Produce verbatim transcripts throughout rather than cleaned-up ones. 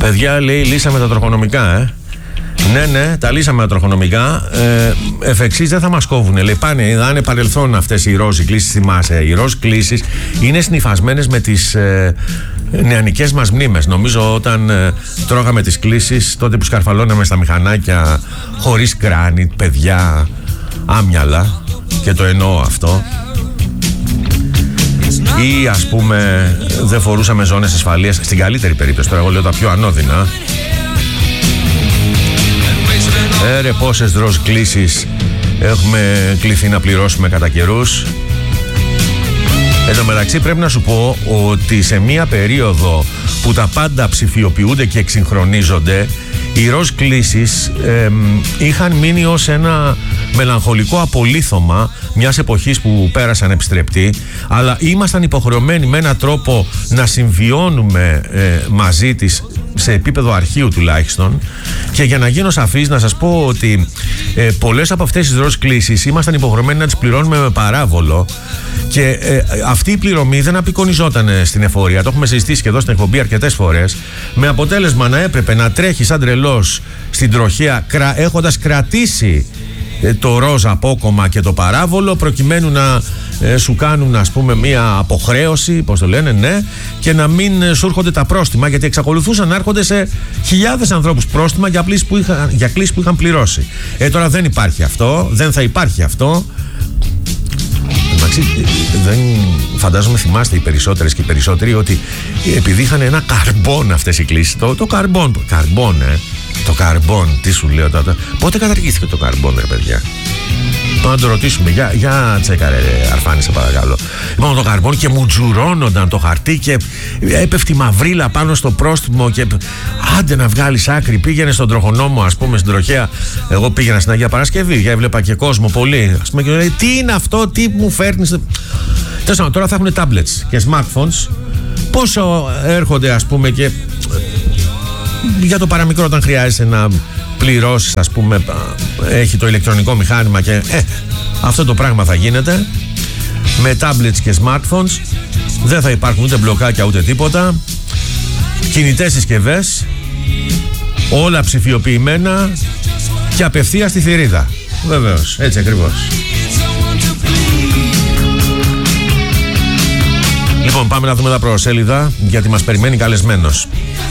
Παιδιά, λέει, λύσαμε τα τροχονομικά, ε. Ναι, ναι, τα λύσαμε τα τροχονομικά. Ε, εφ' εξής δεν θα μας κόβουνε. Λέει, πάνε, είναι παρελθόν αυτές οι ροζ κλήσεις, θυμάσαι. Οι ροζ κλήσεις είναι συνυφασμένες με τις ε, νεανικές μας μνήμες. Νομίζω όταν ε, τρώγαμε τις κλήσεις, τότε που σκαρφαλώναμε στα μηχανάκια, χωρίς κράνη, παιδιά, άμυαλα, και το εννοώ αυτό. Ή ας πούμε δεν φορούσαμε ζώνες ασφαλείας, στην καλύτερη περίπτωση, τώρα εγώ λέω τα πιο ανώδυνα. Ε, ρε, πόσες ροζ κλήσεις έχουμε κληθεί να πληρώσουμε κατά καιρούς. Εν τω μεταξύ πρέπει να σου πω ότι σε μία περίοδο που τα πάντα ψηφιοποιούνται και εξυγχρονίζονται, οι ροζ κλήσεις ε, είχαν μείνει ως ένα μελαγχολικό απολίθωμα μιας εποχής που πέρασαν επιστρεπτοί, αλλά ήμασταν υποχρεωμένοι με έναν τρόπο να συμβιώνουμε ε, μαζί της σε επίπεδο αρχείου τουλάχιστον. Και για να γίνω σαφής, να σας πω ότι ε, πολλές από αυτές τις ροζ κλήσεις ήμασταν υποχρεωμένοι να τις πληρώνουμε με παράβολο, και ε, αυτή η πληρωμή δεν απεικονιζόταν στην εφορία. Το έχουμε συζητήσει και εδώ στην εκπομπή αρκετές φορές, με αποτέλεσμα να έπρεπε να τρέχει σαν τρελός στην τροχέα κρα, έχοντας κρατήσει ε, το ροζ απόκομμα και το παράβολο, προκειμένου να ε, σου κάνουν, ας πούμε, μία αποχρέωση, πώς το λένε, ναι, και να μην ε, σου έρχονται τα πρόστιμα, γιατί εξακολουθούσαν να έρχονται σε χιλιάδες ανθρώπους πρόστιμα για κλήσεις που, είχα, που είχαν πληρώσει. Ε, τώρα δεν υπάρχει αυτό, δεν θα υπάρχει αυτό. Εντάξει, δεν φαντάζομαι, θυμάστε οι περισσότερες και οι περισσότεροι, ότι επειδή είχαν ένα καρμπόν αυτές οι κλήσεις, το, το καρμπόν, καρμπόν, ε, το καρμπόν, τι σου λέω τώρα, πότε καταργήθηκε το καρμπόν, ρε παιδιά? Να το ρωτήσουμε, για, για τσέκαρε, Αρφάνη, σε παρακαλώ. Λοιπόν, το καρμπόν, και μουτζουρώνονταν το χαρτί και έπεφτει μαυρίλα πάνω στο πρόστιμο, και άντε να βγάλεις άκρη. Πήγαινε στον τροχονόμο, ας πούμε, στην τροχέα. Εγώ πήγαινα στην Αγία Παρασκευή, για έβλεπα και κόσμο πολύ, ας πούμε, και λέει, τι είναι αυτό, τι μου φέρνεις? Τέλος πάντων, τώρα θα έχουν tablets και smartphones. Πόσο έρχονται, ας πούμε, και για το παραμικρό, όταν χρειάζεσαι να πληρώσεις, ας πούμε, έχει το ηλεκτρονικό μηχάνημα, και ε, αυτό το πράγμα θα γίνεται με tablets και smartphones. Δεν θα υπάρχουν ούτε μπλοκάκια ούτε τίποτα. Κινητές συσκευές, όλα ψηφιοποιημένα και απευθείας στη θηρίδα. Βεβαίως, έτσι ακριβώς. Λοιπόν, πάμε να δούμε τα προσέλιδα, γιατί μας περιμένει καλεσμένος.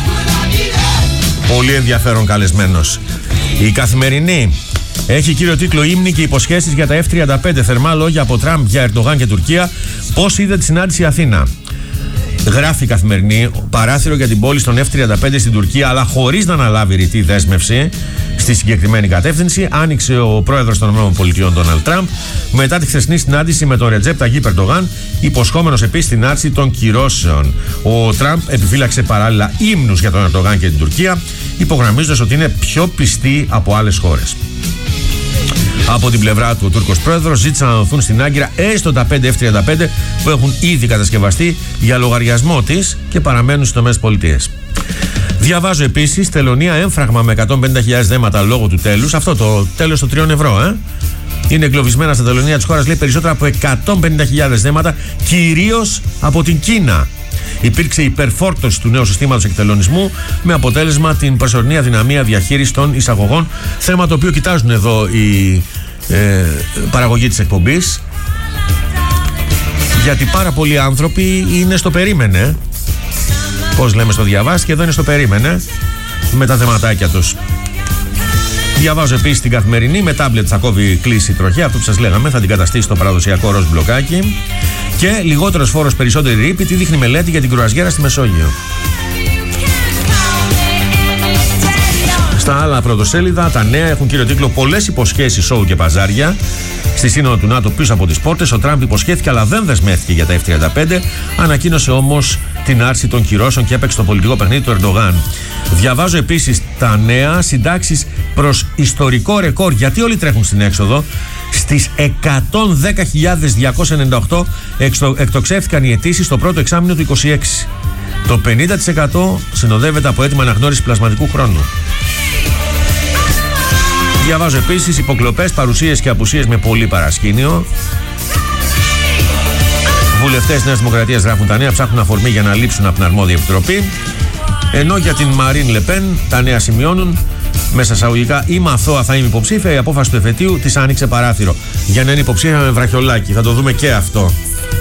Πολύ ενδιαφέρον καλεσμένος. Η Καθημερινή έχει κύριο τίτλο «Ύμνοι και υποσχέσεις για τα εφ τριάντα πέντε. Θερμά λόγια από Τραμπ για Ερντογάν και Τουρκία. Πώς είδε τη συνάντηση Αθήνα». Γράφει η Καθημερινή, παράθυρο για την πόλη στον εφ τριάντα πέντε στην Τουρκία, αλλά χωρίς να αναλάβει ρητή δέσμευση στη συγκεκριμένη κατεύθυνση, άνοιξε ο πρόεδρος των ΗΠΑ, Ντόναλντ Τραμπ, μετά τη χθεσινή συνάντηση με τον Ρετζέπ Ταγίπ Ερντογάν, υποσχόμενος επίσης την άρση των κυρώσεων. Ο Τραμπ επιφύλαξε παράλληλα ύμνους για τον Ερντογάν και την Τουρκία, υπογραμμίζοντας ότι είναι πιο πιστοί από άλλες χώρες. Από την πλευρά του, ο Τούρκος πρόεδρος ζήτησε να δοθούν στην Άγκυρα έστω τα πέντε εφ τριάντα πέντε που έχουν ήδη κατασκευαστεί για λογαριασμό της και παραμένουν στις ΗΠΑ. Διαβάζω επίσης, Τελωνία έμφραγμα με εκατόν πενήντα χιλιάδες δέματα λόγω του τέλους. Αυτό το τέλος των τριών ευρώ, ε. Είναι εγκλωβισμένα στα τελωνία της χώρας, λέει, περισσότερα από εκατόν πενήντα χιλιάδες δέματα, κυρίως από την Κίνα. Υπήρξε υπερφόρτωση του νέου συστήματος εκτελονισμού, με αποτέλεσμα την προσωρινή αδυναμία διαχείρισης των εισαγωγών. Θέμα το οποίο κοιτάζουν εδώ η ε, παραγωγή της εκπομπής, γιατί πάρα πολλοί άνθρωποι είναι στο περίμενε. Πώς λέμε στο διαβάσει, και εδώ είναι στο περίμενε με τα θεματάκια τους. Διαβάζω επίσης την Καθημερινή, με τάμπλετ θα κόβει κλίση τροχέα, αυτό που σας λέγαμε, θα την καταστήσει στο παραδοσιακό ροζ μπλοκάκι. Και λιγότερος φόρος, περισσότερη ρήπη, τι δείχνει μελέτη για την κρουαζιέρα στη Μεσόγειο. Στα άλλα πρωτοσέλιδα, τα νέα έχουν κύριο τίτλο «Πολλές υποσχέσεις, σόου και παζάρια». Στη σύνοδο του ΝΑΤΟ πίσω από τις πόρτες, ο Τραμπ υποσχέθηκε αλλά δεν δεσμεύτηκε για τα εφ τριάντα πέντε. Ανακοίνωσε όμως την άρση των κυρώσεων και έπαιξε το πολιτικό παιχνίδι του Ερντογάν. Διαβάζω επίσης τα νέα, συντάξεις προς ιστορικό ρεκόρ. Γιατί όλοι τρέχουν στην έξοδο? Στις εκατόν δέκα χιλιάδες διακόσιες ενενήντα οκτώ εκτοξεύτηκαν οι αιτήσεις στο πρώτο εξάμηνο του είκοσι έξι. Το πενήντα τοις εκατό συνοδεύεται από έτοιμα αναγνώριση πλασματικού χρόνου. Διαβάζω επίσης υποκλοπές, παρουσίες και απουσίες με πολύ παρασκήνιο. Βουλευτές Νέας Δημοκρατίας γράφουν τα νέα, ψάχνουν αφορμή για να λείψουν από την αρμόδια επιτροπή. Ενώ για την Μαρίν Λεπέν τα νέα σημειώνουν, μέσα εισαγωγικά, είμαι αθώα, θα είμαι υποψήφια. Η απόφαση του εφετείου της άνοιξε παράθυρο για να είναι υποψήφια με βραχιολάκι. Θα το δούμε και αυτό.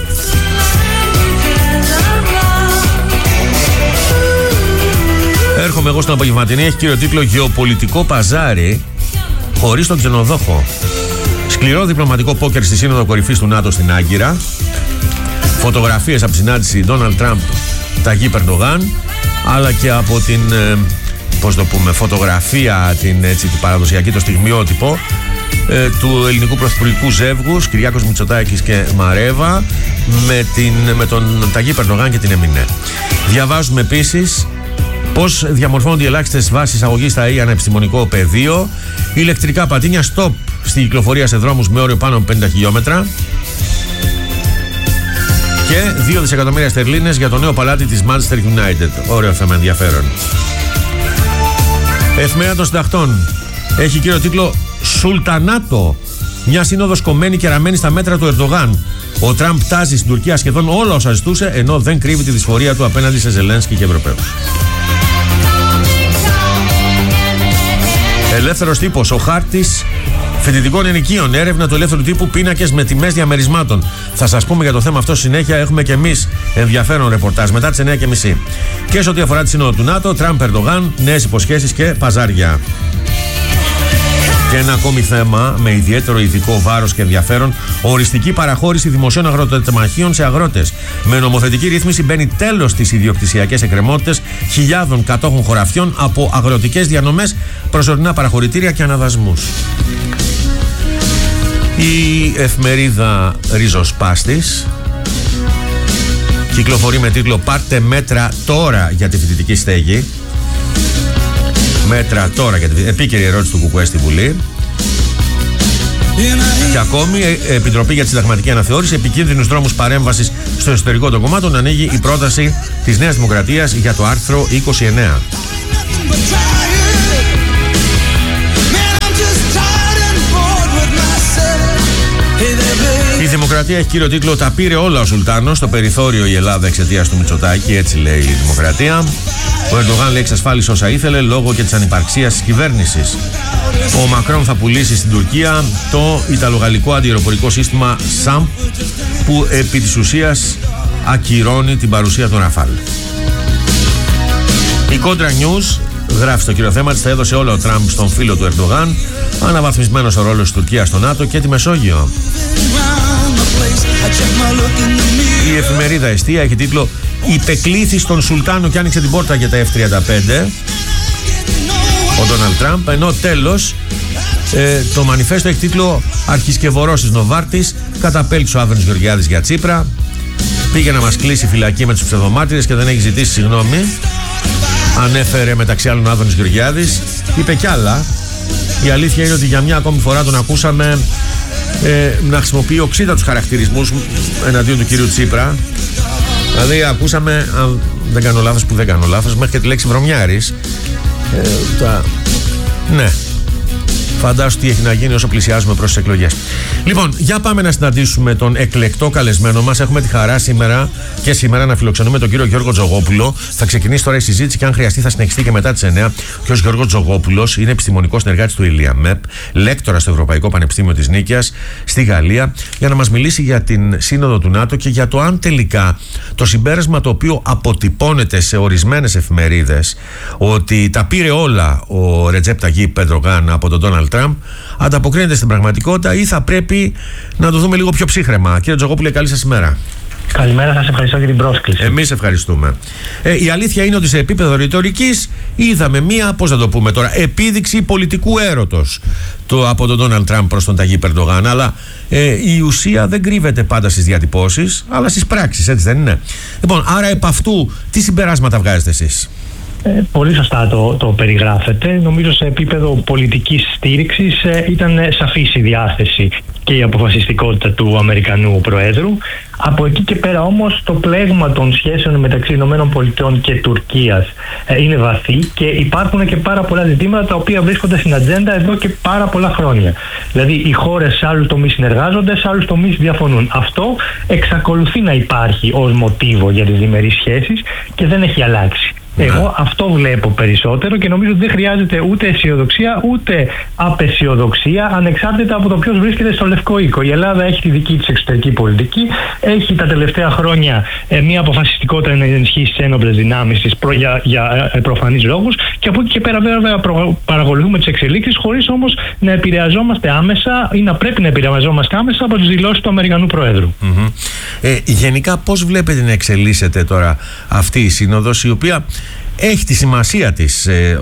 Έρχομαι εγώ στον απογευματινή. Έχει κύριο τίτλο «Γεωπολιτικό παζάρι χωρίς τον ξενοδόχο». Σκληρό διπλωματικό πόκερ στη Σύνοδο Κορυφής του ΝΑΤΟ στην Άγκυρα. Φωτογραφίες από συνάντηση Ντόναλντ Τραμπ Ταγί Ερντογάν, αλλά και από την ε, πώς το πούμε, φωτογραφία την, έτσι, την παραδοσιακή, το στιγμιότυπο ε, του ελληνικού πρωθυπουργικού ζεύγους Κυριάκος Μητσοτάκης και Μαρέβα με, την, με τον Ταγί Ερντογάν και την Εμινέ. Διαβάζουμε επίσης πώς διαμορφώνονται οι ελάχιστες βάσεις αγωγής στα ΙΑ επιστημονικό πεδίο. Ηλεκτρικά πατίνια, stop στη κυκλοφορία σε δρόμους με όριο πάνω από πενήντα χιλιόμετρα. Και δύο δισεκατομμύρια στερλίνες για το νέο παλάτι της Manchester United. Ωραίο θέμα, ενδιαφέρον. Εφημερίδα των Συντακτών έχει κύριο τίτλο «Σουλτανάτο». Μια σύνοδος κομμένη και ραμμένη στα μέτρα του Ερντογάν. Ο Τραμπ τάζει στην Τουρκία σχεδόν όλα όσα ζητούσε, ενώ δεν κρύβει τη δυσφορία του απέναντι σε Ζελένσκι και Ευρωπαίους. Ελεύθερος τύπος, ο χάρτης φοιτητικών ενοικίων, έρευνα του ελεύθερου τύπου, πίνακες με τιμές διαμερισμάτων. Θα σας πούμε για το θέμα αυτό συνέχεια. Έχουμε και εμείς ενδιαφέρον ρεπορτάζ μετά τις εννιά και μισή. Και σε ό,τι αφορά τη σύνοδο του ΝΑΤΟ, Τραμπ Ερντογάν, νέες υποσχέσεις και παζάρια. Και ένα ακόμη θέμα με ιδιαίτερο ειδικό βάρος και ενδιαφέρον: οριστική παραχώρηση δημοσίων αγροτεμαχίων σε αγρότες. Με νομοθετική ρύθμιση μπαίνει τέλος στις ιδιοκτησιακές εκκρεμότητες χιλιάδων κατόχων χωραφιών από αγροτικές διανομές, προσωρινά παραχωρητήρια και αναδασμούς. Η εφημερίδα Ριζοσπάστης κυκλοφορεί με τίτλο «Πάρτε μέτρα τώρα για τη φοιτητική στέγη». Μέτρα τώρα για την επίκαιρη ερώτηση του Κουκουέ στη Βουλή. Και ακόμη, Επιτροπή για τη Συνταγματική Αναθεώρηση, επικίνδυνους δρόμους παρέμβασης στο εσωτερικό των κομμάτων, ανοίγει η πρόταση της Νέας Δημοκρατίας για το άρθρο είκοσι εννέα. Η Δημοκρατία έχει κύριο τίτλο «Τα πήρε όλα ο Σουλτάνος, στο περιθώριο η Ελλάδα εξαιτίας του Μητσοτάκη», έτσι λέει η Δημοκρατία. Ο Ερντογάν λέει εξασφάλισε όσα ήθελε λόγω και της ανυπαρξίας της κυβέρνησης. Ο Μακρόν θα πουλήσει στην Τουρκία το ιταλογαλλικό αντιεροπορικό σύστημα ΣΑΜΠ, που επί της ουσίας ακυρώνει την παρουσία των Ραφάλ. Η Contra News γράφει στο κύριο θέμα της: θα έδωσε όλα ο Τραμπ στον φίλο του Ερντογάν. Αναβαθμισμένος ο ρόλος της Τουρκίας στο ΝΑΤΟ και τη Μεσόγειο. Η εφημερίδα Εστία έχει τίτλο «Υπεκλήθη στον Σουλτάνο και άνοιξε την πόρτα για τα εφ τριάντα πέντε» ο Ντόναλντ Τραμπ, ενώ τέλος ε, το μανιφέστο έχει τίτλο «Αρχισκευωρός της Νοβάρτης, καταπέλτησε ο Άδωνης Γεωργιάδης για Τσίπρα, πήγε να μας κλείσει φυλακή με τους ψευδομάρτυρες και δεν έχει ζητήσει συγγνώμη». Ανέφερε μεταξύ άλλων ο Άδωνης Γεωργιάδης, είπε κι άλλα. Η αλήθεια είναι ότι για μια ακόμη φορά τον ακούσαμε ε, να χρησιμοποιεί οξύτατους χαρακτηρισμούς εναντίον του κυρίου Τσίπρα. Δηλαδή ακούσαμε, αν δεν κάνω λάθος, που δεν κάνω λάθος, μέχρι και τη λέξη βρωμιάρης. Ε, τα... Ναι. Φαντάσου τι έχει να γίνει όσο πλησιάζουμε προς τις εκλογές. Λοιπόν, για πάμε να συναντήσουμε τον εκλεκτό καλεσμένο μας. Έχουμε τη χαρά σήμερα και σήμερα να φιλοξενούμε τον κύριο Γιώργο Τζογόπουλο. Θα ξεκινήσει τώρα η συζήτηση και αν χρειαστεί θα συνεχιστεί και μετά τις εννιά. Ο κύριος Γιώργος Τζογόπουλος είναι επιστημονικός συνεργάτης του ΙΛΙΑΜΕΠ, λέκτορας στο Ευρωπαϊκό Πανεπιστήμιο της Νίκαιας στη Γαλλία, για να μας μιλήσει για την Σύνοδο του ΝΑΤΟ και για το αν τελικά το συμπέρασμα το οποίο αποτυπώνεται σε ορισμένες εφημερίδες, ότι τα πήρε όλα ο Ρετζέπ Ταγί Ερντογάν από τον Ντόναλντ Τραμπ, ανταποκρίνεται στην πραγματικότητα ή θα πρέπει να το δούμε λίγο πιο ψύχρεμα. Κύριε Τζογόπουλε, καλή σας ημέρα. Καλημέρα, σας ευχαριστώ για την πρόσκληση. Εμείς ευχαριστούμε. Ε, η αλήθεια είναι ότι σε επίπεδο ρητορικής είδαμε μία, πώς θα το πούμε τώρα, επίδειξη πολιτικού έρωτος το, από τον Ντόναλντ Τραμπ προς τον Ταγί Ερντογάν. Αλλά ε, η ουσία δεν κρύβεται πάντα στις διατυπώσεις, αλλά στις πράξεις, έτσι δεν είναι? Λοιπόν, άρα επ' αυτού τι συμπεράσματα βγάζετε εσείς? Ε, πολύ σωστά το, το περιγράφετε. Νομίζω σε επίπεδο πολιτικής στήριξης ε, ήταν σαφής η διάθεση και η αποφασιστικότητα του Αμερικανού Προέδρου. Από εκεί και πέρα όμως το πλέγμα των σχέσεων μεταξύ ΗΠΑ και Τουρκίας ε, είναι βαθύ και υπάρχουν και πάρα πολλά ζητήματα τα οποία βρίσκονται στην ατζέντα εδώ και πάρα πολλά χρόνια. Δηλαδή οι χώρες σε άλλους τομείς συνεργάζονται, σε άλλους τομείς διαφωνούν. Αυτό εξακολουθεί να υπάρχει ως μοτίβο για τις διμερείς σχέσεις και δεν έχει αλλάξει. Εγώ αυτό βλέπω περισσότερο και νομίζω ότι δεν χρειάζεται ούτε αισιοδοξία ούτε απεσιοδοξία, ανεξάρτητα από το ποιος βρίσκεται στο Λευκό Οίκο. Η Ελλάδα έχει τη δική της εξωτερική πολιτική, έχει τα τελευταία χρόνια ε, μια αποφασιστικότητα να ενισχύσει τις ένοπλες δυνάμεις της προ, για, για ε, προφανείς λόγους, και από εκεί και πέρα βέβαια προ, παρακολουθούμε τις εξελίξεις, χωρίς όμως να επηρεαζόμαστε άμεσα ή να πρέπει να επηρεαζόμαστε άμεσα από τις δηλώσεις του Αμερικανού Προέδρου. Mm-hmm. Ε, γενικά πώς βλέπετε να εξελίσσεται τώρα αυτή η σύνοδος, η οποία έχει τη σημασία της ε,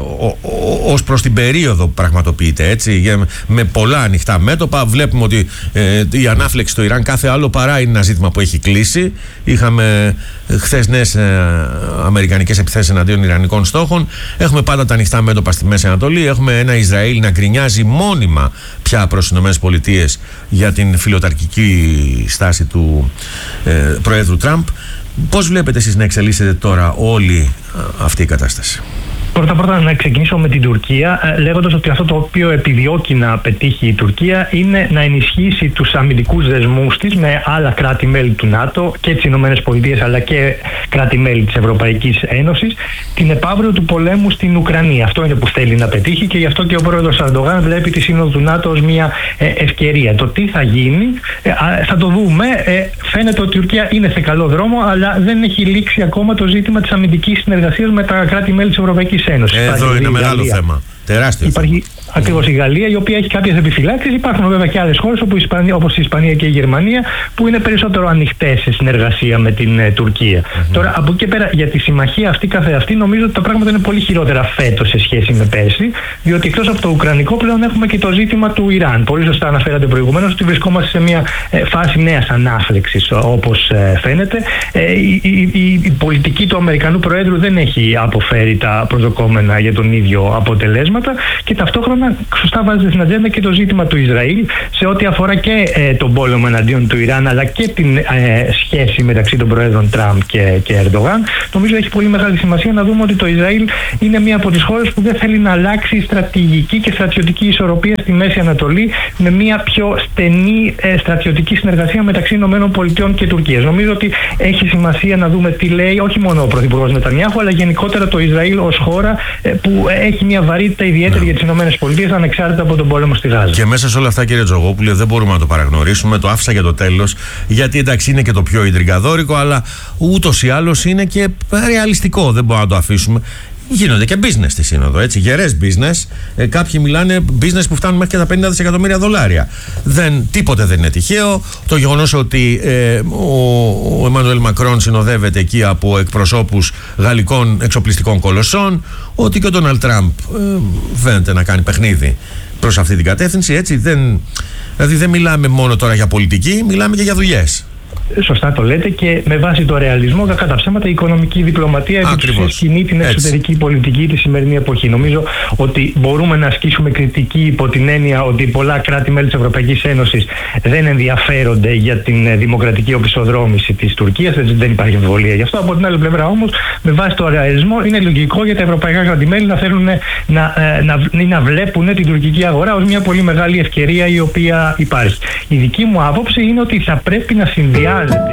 ως προς την περίοδο που πραγματοποιείται, έτσι, για, με πολλά ανοιχτά μέτωπα. Βλέπουμε ότι ε, η ανάφλεξη στο Ιράν κάθε άλλο παρά είναι ένα ζήτημα που έχει κλείσει. Είχαμε χθες νέες ε, αμερικανικές επιθέσεις εναντίον ιρανικών στόχων. Έχουμε πάντα τα ανοιχτά μέτωπα στη Μέση Ανατολή. Έχουμε ένα Ισραήλ να γκρινιάζει μόνιμα πια προς τις ΗΠΑ για την φιλοταρκική στάση του ε, Προέδρου Τραμπ. Πώς βλέπετε εσείς να εξελίσσεται τώρα όλη αυτή η κατάσταση? Πρώτα πρώτα να ξεκινήσω με την Τουρκία, λέγοντας ότι αυτό το οποίο επιδιώκει να πετύχει η Τουρκία είναι να ενισχύσει τους αμυντικούς δεσμούς της με άλλα κράτη-μέλη του ΝΑΤΟ και τις ΗΠΑ, αλλά και κράτη-μέλη της Ευρωπαϊκής Ένωσης, την επαύριο του πολέμου στην Ουκρανία. Αυτό είναι που θέλει να πετύχει και γι' αυτό και ο πρόεδρος Ερντογάν βλέπει τη Σύνοδο του ΝΑΤΟ ως μια ευκαιρία. Το τι θα γίνει θα το δούμε. Φαίνεται ότι η Τουρκία είναι σε καλό δρόμο, αλλά δεν έχει λήξει ακόμα το ζήτημα της αμυντικής συνεργασίας με τα κράτη-μέλη της Ευρωπαϊκής Ένωσης. Εδώ είναι μεγάλο Γαλλία. θέμα. Τεράστιο. Υπάρχει ακριβώς η Γαλλία, η οποία έχει κάποιες επιφυλάξεις. Υπάρχουν βέβαια και άλλες χώρες όπως η Ισπανία και η Γερμανία, που είναι περισσότερο ανοιχτές σε συνεργασία με την ε, Τουρκία. Mm-hmm. Τώρα, από εκεί και πέρα, για τη συμμαχία αυτή καθεαυτή, νομίζω ότι τα πράγματα είναι πολύ χειρότερα φέτος σε σχέση με πέρσι, διότι εκτός από το Ουκρανικό πλέον έχουμε και το ζήτημα του Ιράν. Πολύ σωστά αναφέρατε προηγουμένως ότι βρισκόμαστε σε μια ε, φάση νέας ανάφλεξης, όπως ε, φαίνεται. Ε, η, η, η, η πολιτική του Αμερικανού Προέδρου δεν έχει αποφέρει τα προσδοκόμενα για τον ίδιο αποτελέσματα. Και ταυτόχρονα σωστά βάζετε στην ατζέντα και το ζήτημα του Ισραήλ σε ό,τι αφορά και ε, τον πόλεμο εναντίον του Ιράν, αλλά και την ε, σχέση μεταξύ των Προέδρων Τραμπ και, και Ερντογάν. Νομίζω έχει πολύ μεγάλη σημασία να δούμε ότι το Ισραήλ είναι μία από τις χώρες που δεν θέλει να αλλάξει στρατηγική και στρατιωτική ισορροπία στη Μέση Ανατολή με μία πιο στενή ε, στρατιωτική συνεργασία μεταξύ ΗΠΑ και Τουρκίας. Νομίζω ότι έχει σημασία να δούμε τι λέει όχι μόνο ο Πρωθυπουργός Νετανιάχου, αλλά γενικότερα το Ισραήλ ως χώρα ε, που έχει μία βαρύτητα ιδιαίτερη ναι. για τις ΗΠΑ, ανεξάρτητα από τον πόλεμο στη Γάζα. Και μέσα σε όλα αυτά, κύριε Τζογόπουλε, δεν μπορούμε να το παραγνωρίσουμε. Το άφησα για το τέλος, γιατί εντάξει είναι και το πιο ιντριγκαδόρικο, αλλά ούτως ή άλλως είναι και ρεαλιστικό. Δεν μπορούμε να το αφήσουμε. Γίνονται και business στη Σύνοδο, έτσι, γερές business. Ε, κάποιοι μιλάνε business που φτάνουν μέχρι και τα πενήντα δισεκατομμύρια δολάρια. Δεν, τίποτε δεν είναι τυχαίο. Το γεγονός ότι ε, ο, ο Εμμανουέλ Μακρόν συνοδεύεται εκεί από εκπροσώπους γαλλικών εξοπλιστικών κολοσσών, ότι και ο Ντόναλντ Τραμπ ε, φαίνεται να κάνει παιχνίδι προς αυτή την κατεύθυνση, έτσι. Δεν, δηλαδή δεν μιλάμε μόνο τώρα για πολιτική, μιλάμε και για δουλειές. Σωστά το λέτε, και με βάση το ρεαλισμό, κατά ψέματα, η οικονομική διπλωματία κινεί την εξωτερική Έτσι. πολιτική τη σημερινή εποχή. Νομίζω ότι μπορούμε να ασκήσουμε κριτική υπό την έννοια ότι πολλά κράτη-μέλη της Ευρωπαϊκής Ένωσης δεν ενδιαφέρονται για την δημοκρατική οπισθοδρόμηση της Τουρκίας. Δεν υπάρχει αμφιβολία γι' αυτό. Από την άλλη πλευρά όμως, με βάση το ρεαλισμό, είναι λογικό για τα ευρωπαϊκά κράτη-μέλη να θέλουν να, να, να, να βλέπουν την τουρκική αγορά ως μια πολύ μεγάλη ευκαιρία η οποία υπάρχει. Η δική μου άποψη είναι ότι θα πρέπει να συνδυάζεται.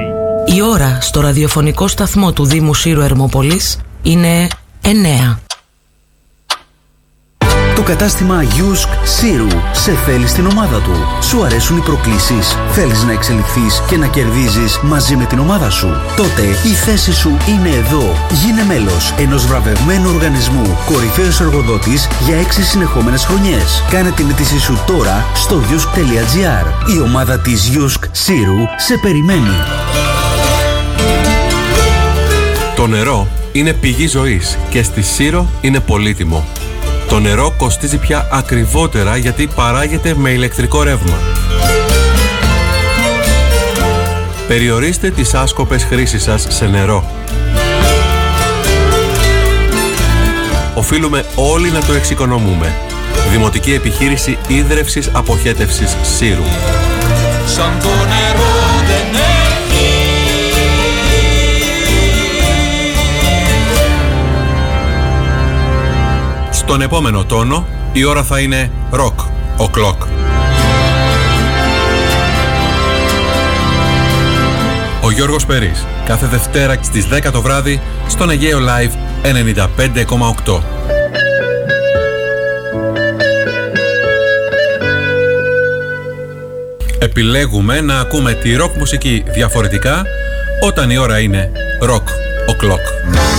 Η ώρα στο ραδιοφωνικό σταθμό του Δήμου Σύρου Ερμόπολης είναι εννέα. Το κατάστημα Γιούσκ Σύρου σε θέλει στην ομάδα του. Σου αρέσουν οι προκλήσεις? Θέλεις να εξελιχθείς και να κερδίζεις μαζί με την ομάδα σου? Τότε η θέση σου είναι εδώ. Γίνε μέλος ενός βραβευμένου οργανισμού, κορυφαίος εργοδότης για έξι συνεχόμενες χρονιές. Κάνε την αίτησή σου τώρα στο γιούσκ τελεία τζι άρ. Η ομάδα της Γιούσκ Σύρου σε περιμένει. Το νερό είναι πηγή ζωής και στη Σύρο είναι πολύτιμο. Το νερό κοστίζει πια ακριβότερα γιατί παράγεται με ηλεκτρικό ρεύμα. Περιορίστε τις άσκοπες χρήσεις σας σε νερό. Οφείλουμε όλοι να το εξοικονομούμε. Δημοτική επιχείρηση ίδρευσης αποχέτευσης Σύρου. Σαν το νερό δεν έχει. Στον επόμενο τόνο η ώρα θα είναι rock o'clock. Ο Γιώργος Περής, κάθε Δευτέρα στις δέκα το βράδυ στον Αιγαίο Live ενενήντα πέντε κόμμα οκτώ. Επιλέγουμε να ακούμε τη ροκ μουσική διαφορετικά όταν η ώρα είναι rock o'clock.